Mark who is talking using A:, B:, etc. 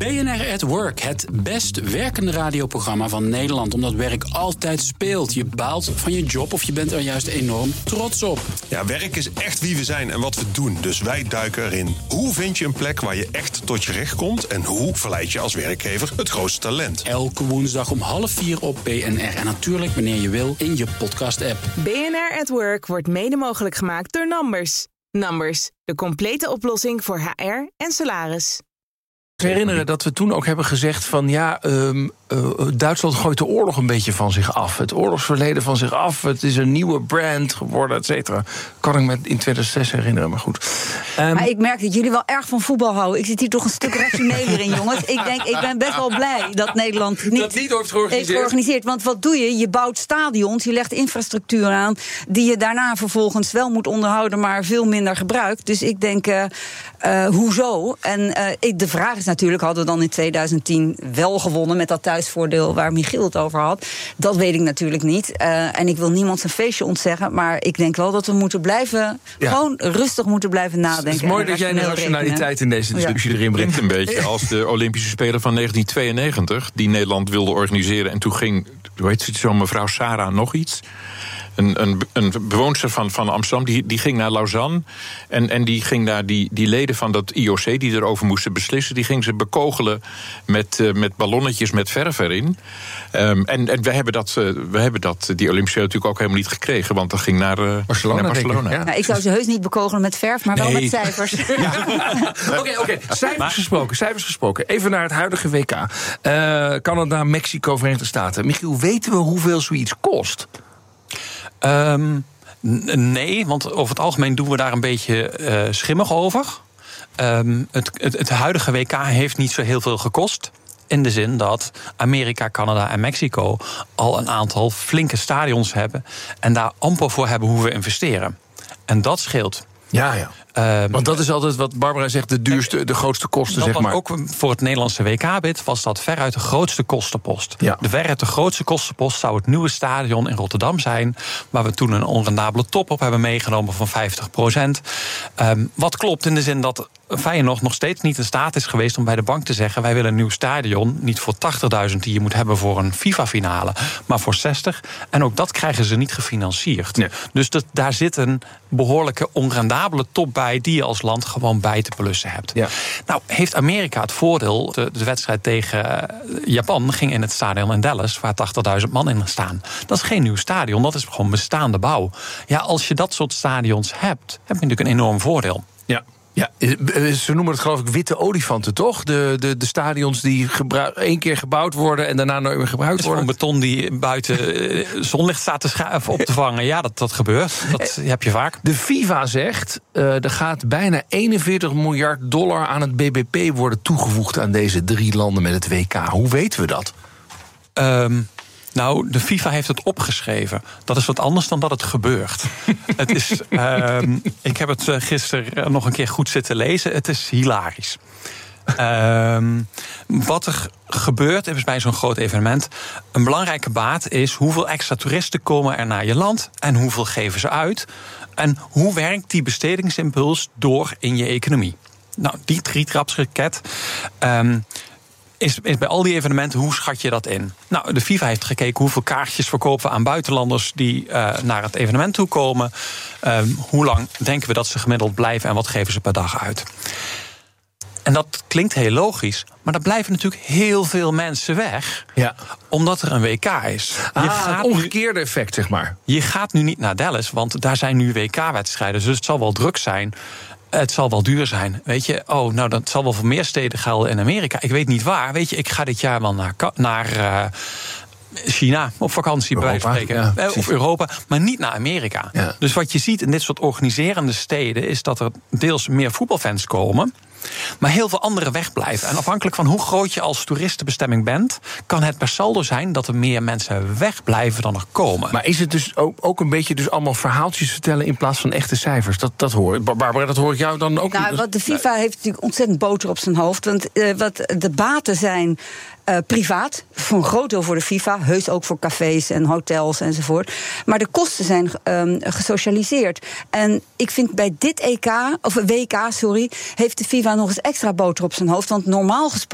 A: BNR at Work, het best werkende radioprogramma van Nederland. Omdat werk altijd speelt. Je baalt van je job of je bent er juist enorm trots op.
B: Ja, werk is echt wie we zijn en wat we doen. Dus wij duiken erin. Hoe vind je een plek waar je echt tot je recht komt? En hoe verleid je als werkgever het grootste talent?
A: Elke woensdag om 3:30 op BNR. En natuurlijk wanneer je wil in je podcast-app.
C: BNR at Work wordt mede mogelijk gemaakt door Numbers. Numbers, de complete oplossing voor HR en salaris.
D: Ik herinneren dat we toen ook hebben gezegd van Duitsland gooit de oorlog een beetje van zich af. Het oorlogsverleden van zich af. Het is een nieuwe brand geworden, et cetera. Kan ik me in 2006 herinneren, maar goed.
E: Maar ik merk dat jullie wel erg van voetbal houden. Ik zit hier toch een stuk rationeler in, jongens. Ik ben best wel blij dat Nederland niet
D: heeft georganiseerd.
E: Want wat doe je? Je bouwt stadions, je legt infrastructuur aan die je daarna vervolgens wel moet onderhouden, maar veel minder gebruikt. Dus ik denk, hoezo? En de vraag is natuurlijk, hadden we dan in 2010 wel gewonnen met dat thuisvoordeel waar Michiel het over had? Dat weet ik natuurlijk niet. En ik wil niemand zijn feestje ontzeggen, maar ik denk wel dat we moeten blijven, gewoon rustig moeten blijven nadenken.
D: Het is mooi dat jij de rationaliteit in deze discussie erin brengt.
F: Een beetje als de Olympische Spelen van 1992, die Nederland wilde organiseren. En toen ging, hoe heet ze, zo mevrouw Sarah nog iets? Een bewoonster van Amsterdam, die ging naar Lausanne. En die ging daar die leden van dat IOC die erover moesten beslissen, die ging ze bekogelen met ballonnetjes met verf erin. En we hebben die Olympische Spelen natuurlijk ook helemaal niet gekregen, want dat ging naar Barcelona.
E: Ja. Nou, ik zou ze heus niet bekogelen met verf, maar wel met cijfers.
D: Oké. Cijfers gesproken. Even naar het huidige WK. Canada, Mexico, Verenigde Staten. Michiel, weten we hoeveel zoiets kost?
G: Nee, want over het algemeen doen we daar een beetje schimmig over. Het huidige WK heeft niet zo heel veel gekost. In de zin dat Amerika, Canada en Mexico al een aantal flinke stadions hebben en daar amper voor hebben hoeven investeren. En dat scheelt.
D: Ja. Want dat is altijd wat Barbara zegt, de grootste kosten, zeg maar.
G: Ook voor het Nederlandse WK-bid was dat veruit de grootste kostenpost. Ja. Veruit de grootste kostenpost zou het nieuwe stadion in Rotterdam zijn, waar we toen een onrendabele top op hebben meegenomen van 50%. Wat klopt in de zin dat Feyenoord nog steeds niet in staat is geweest om bij de bank te zeggen, wij willen een nieuw stadion, niet voor 80.000 die je moet hebben voor een FIFA-finale, maar voor 60. En ook dat krijgen ze niet gefinancierd. Nee. Dus daar zit een behoorlijke onrendabele top bij die je als land gewoon bij te blussen hebt. Ja. Nou, heeft Amerika het voordeel, de wedstrijd tegen Japan ging in het stadion in Dallas, waar 80.000 man in staan. Dat is geen nieuw stadion, dat is gewoon bestaande bouw. Ja, als je dat soort stadions hebt, heb je natuurlijk een enorm voordeel.
D: Ja, ze noemen het geloof ik witte olifanten, toch? De stadions die één keer gebouwd worden en daarna nooit meer gebruikt worden.
G: Het is gewoon beton die buiten zonlicht staat op te vangen. Ja, dat gebeurt. Dat heb je vaak.
D: De FIFA zegt, er gaat bijna $41 miljard aan het BBP worden toegevoegd aan deze 3 landen met het WK. Hoe weten we dat?
G: Nou, de FIFA heeft het opgeschreven. Dat is wat anders dan dat het gebeurt. Het is, ik heb het gisteren nog een keer goed zitten lezen. Het is hilarisch. Wat er gebeurt is bij zo'n groot evenement, een belangrijke baat is hoeveel extra toeristen komen er naar je land en hoeveel geven ze uit. En hoe werkt die bestedingsimpuls door in je economie? Nou, die drietrapsraket is bij al die evenementen, hoe schat je dat in? Nou, de FIFA heeft gekeken hoeveel kaartjes verkopen we aan buitenlanders die naar het evenement toe komen. Hoe lang denken we dat ze gemiddeld blijven en wat geven ze per dag uit? En dat klinkt heel logisch, maar er blijven natuurlijk heel veel mensen weg. Ja. Omdat er een WK is.
D: Het omgekeerde effect, zeg maar.
G: Je gaat nu niet naar Dallas, want daar zijn nu WK-wedstrijden. Dus het zal wel druk zijn. Het zal wel duur zijn. Weet je, dat zal wel voor meer steden gelden in Amerika. Ik weet niet waar. Weet je, ik ga dit jaar wel naar China op vakantie, bij wijze van spreken. Of Europa, maar niet naar Amerika. Ja. Dus wat je ziet in dit soort organiserende steden is dat er deels meer voetbalfans komen, maar heel veel anderen wegblijven. En afhankelijk van hoe groot je als toeristenbestemming bent, kan het per saldo zijn dat er meer mensen wegblijven dan er komen.
D: Maar is het dus ook een beetje dus allemaal verhaaltjes vertellen in plaats van echte cijfers? Dat hoor ik. Barbara, dat hoor ik jou dan ook.
E: Nou, wat de FIFA heeft natuurlijk ontzettend boter op zijn hoofd. Want wat de baten zijn privaat, voor een groot deel voor de FIFA, heus ook voor cafés en hotels enzovoort. Maar de kosten zijn gesocialiseerd. En ik vind bij dit WK heeft de FIFA nog eens extra boter op zijn hoofd. Want normaal gesproken